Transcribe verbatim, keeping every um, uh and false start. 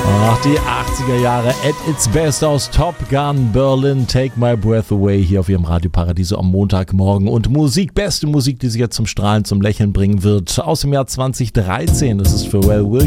Ach, die achtziger Jahre at its best aus Top Gun Berlin, Take My Breath Away hier auf ihrem Radio Paradiso am Montagmorgen. Und Musik, beste Musik, die sie jetzt zum Strahlen, zum Lächeln bringen wird, aus dem Jahr zwanzig dreizehn. Das ist Pharrell Williams.